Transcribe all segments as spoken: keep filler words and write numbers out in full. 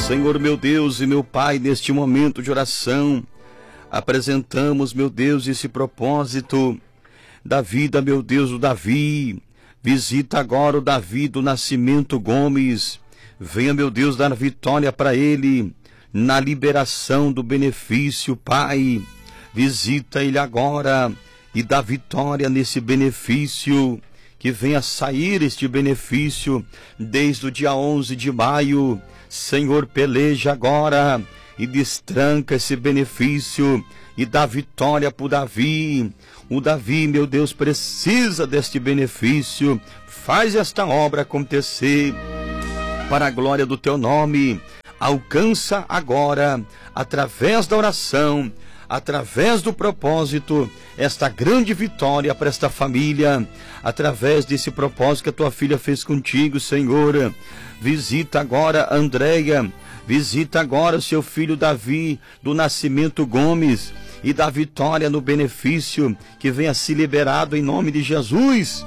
Senhor, meu Deus e meu Pai, neste momento de oração, apresentamos, meu Deus, esse propósito da vida, meu Deus, do Davi. Visita agora o Davi do Nascimento Gomes. Venha, meu Deus, dar vitória para ele na liberação do benefício, Pai. Visita ele agora e dá vitória nesse benefício. Que venha sair este benefício desde o dia onze de maio. Senhor, peleja agora e destranca esse benefício e dá vitória para o Davi. O Davi, meu Deus, precisa deste benefício. Faz esta obra acontecer para a glória do teu nome. Alcança agora, através da oração, através do propósito, esta grande vitória para esta família, através desse propósito que a tua filha fez contigo, Senhor. Visita agora a Andréia, visita agora o seu filho Davi do Nascimento Gomes e dá vitória no benefício que venha se liberado em nome de Jesus.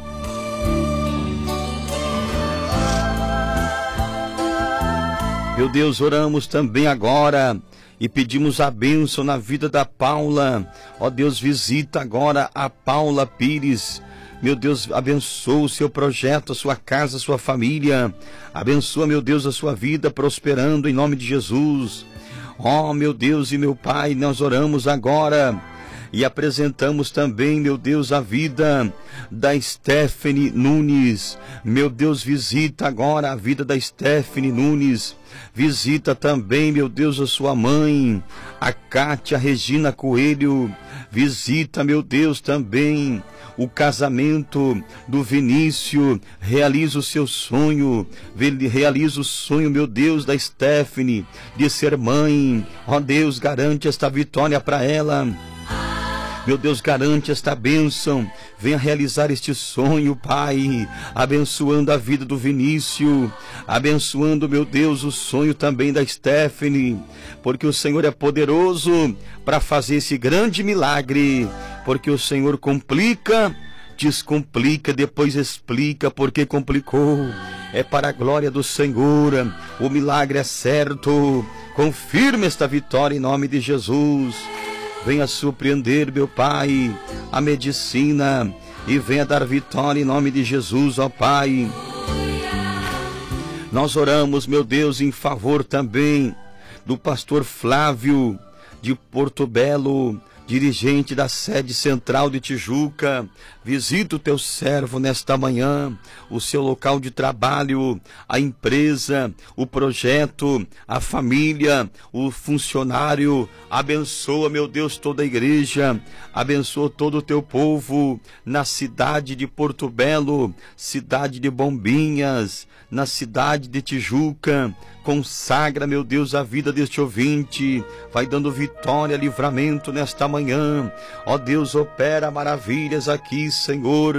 Meu Deus, oramos também agora e pedimos a bênção na vida da Paula. Ó Deus, visita agora a Paula Pires. Meu Deus, abençoa o seu projeto, a sua casa, a sua família. Abençoa, meu Deus, a sua vida, prosperando em nome de Jesus. Ó, meu Deus e meu Pai, nós oramos agora e apresentamos também, meu Deus, a vida da Stephanie Nunes. Meu Deus, visita agora a vida da Stephanie Nunes. Visita também, meu Deus, a sua mãe, a Cátia Regina Coelho. Visita, meu Deus, também o casamento do Vinícius. Realiza o seu sonho, realiza o sonho, meu Deus, da Stephanie de ser mãe. Ó Deus, garante esta vitória para ela. Meu Deus, garante esta bênção. Venha realizar este sonho, Pai, abençoando a vida do Vinícius, abençoando, meu Deus, o sonho também da Stephanie, porque o Senhor é poderoso para fazer esse grande milagre, porque o Senhor complica, descomplica, depois explica porque complicou. É para a glória do Senhor, o milagre é certo. Confirma esta vitória em nome de Jesus. Venha surpreender, meu Pai, a medicina e venha dar vitória em nome de Jesus, ó Pai. Nós oramos, meu Deus, em favor também do pastor Flávio de Porto Belo, dirigente da sede central de Tijuca. Visita o teu servo nesta manhã, o seu local de trabalho, a empresa, o projeto, a família, o funcionário. Abençoa, meu Deus, toda a igreja, abençoa todo o teu povo na cidade de Porto Belo, cidade de Bombinhas, na cidade de Tijuca. Consagra, meu Deus, a vida deste ouvinte, vai dando vitória, livramento nesta manhã. Ó Deus, opera maravilhas aqui, Senhor.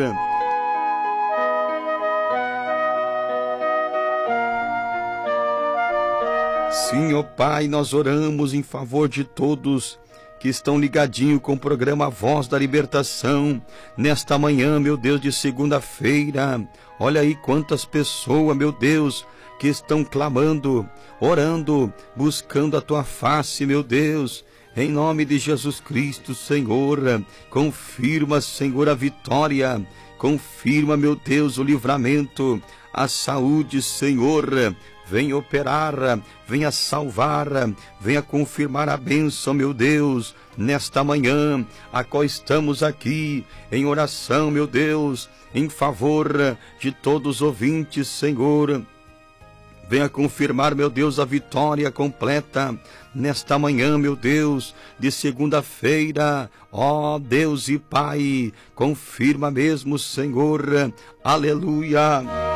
Sim, ó Pai, nós oramos em favor de todos que estão ligadinhos com o programa Voz da Libertação, nesta manhã, meu Deus, de segunda-feira. Olha aí quantas pessoas, meu Deus, que estão clamando, orando, buscando a tua face, meu Deus. Em nome de Jesus Cristo, Senhor, confirma, Senhor, a vitória, confirma, meu Deus, o livramento, a saúde, Senhor. Venha operar, venha salvar, venha confirmar a bênção, meu Deus, nesta manhã, a qual estamos aqui em oração, meu Deus, em favor de todos os ouvintes, Senhor. Venha confirmar, meu Deus, a vitória completa nesta manhã, meu Deus, de segunda-feira. Ó Deus e Pai, confirma mesmo, Senhor. Aleluia.